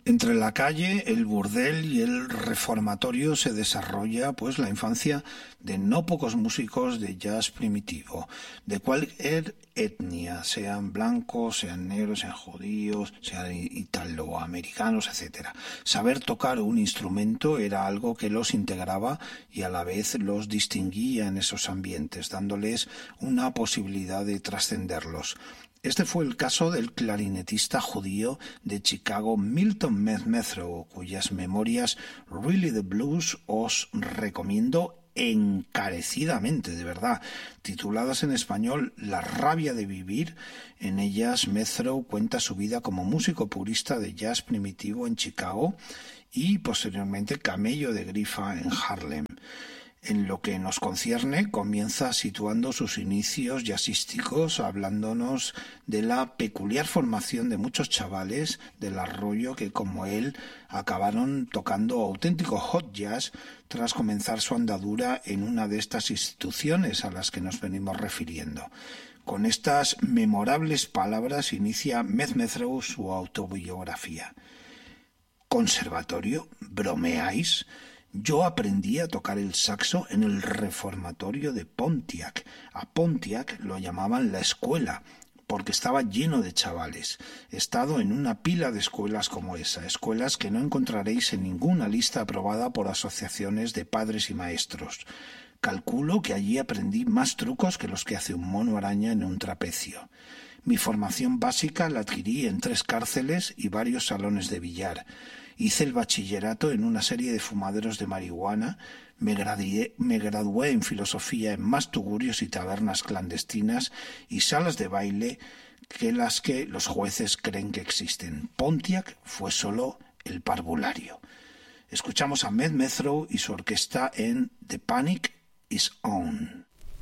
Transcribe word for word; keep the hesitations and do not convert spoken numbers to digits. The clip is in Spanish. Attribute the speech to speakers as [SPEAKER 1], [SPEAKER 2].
[SPEAKER 1] Entre la calle, el burdel y el reformatorio se desarrolla pues la infancia de no pocos músicos de jazz primitivo, de cualquier etnia, sean blancos, sean negros, sean judíos, sean italoamericanos, etcétera. Saber tocar un instrumento era algo que los integraba y a la vez los distinguía en esos ambientes, dándoles una posibilidad de trascenderlos. Este fue el caso del clarinetista judío de Chicago Milton Methrow, cuyas memorias Really the Blues os recomiendo encarecidamente, de verdad. Tituladas en español La rabia de vivir, en ellas Methrow cuenta su vida como músico purista de jazz primitivo en Chicago y posteriormente camello de grifa en Harlem. En lo que nos concierne, comienza situando sus inicios jazzísticos, hablándonos de la peculiar formación de muchos chavales del arroyo que, como él, acabaron tocando auténtico hot jazz tras comenzar su andadura en una de estas instituciones a las que nos venimos refiriendo. Con estas memorables palabras inicia Meth Methrow su autobiografía. ¿Conservatorio? ¿Bromeáis? Yo aprendí a tocar el saxo en el reformatorio de Pontiac. A Pontiac lo llamaban la escuela, porque estaba lleno de chavales. He estado en una pila de escuelas como esa, escuelas que no encontraréis en ninguna lista aprobada por asociaciones de padres y maestros. Calculo que allí aprendí más trucos que los que hace un mono araña en un trapecio. Mi formación básica la adquirí en tres cárceles y varios salones de billar. Hice el bachillerato en una serie de fumaderos de marihuana, me gradué, me gradué en filosofía en más tugurios y tabernas clandestinas y salas de baile que las que los jueces creen que existen. Pontiac fue solo el parvulario. Escuchamos a Meth Methrow y su orquesta en The Panic is On.